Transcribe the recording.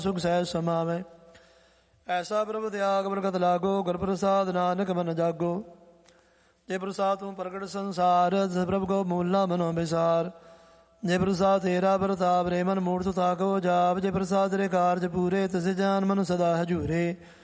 ਸੁਖ ਸਹਿਜ ਸਮਾਵੈ। ਐਸਾ ਪ੍ਰਭ ਤਿਆਗ ਪ੍ਰਗਟ ਲਾਗੋ, ਗੁਰ ਪ੍ਰਸਾਦ ਨਾਨਕ ਮਨ ਜਾਗੋ। ਜੇ ਪ੍ਰਸਾਦ ਤੂੰ ਪ੍ਰਗਟ ਸੰਸਾਰ, ਜਿਸ ਪ੍ਰਭ ਕੋ ਮੂਲਾ ਮਨੋ ਵਿਸਾਰ। ਜੇ ਪ੍ਰਸਾਦ ਤੇਰਾ ਪ੍ਰਤਾਪ, ਰੇ ਮਨ ਮੂੜ ਸੁ ਤਾਕੋ ਜਾਪ। ਜੇ ਪ੍ਰਸਾਦ ਤੇਰੇ ਕਾਰਜ ਪੂਰੇ, ਤਿਸ ਜਾਨ ਮਨ ਸਦਾ ਹਜੂਰੇ।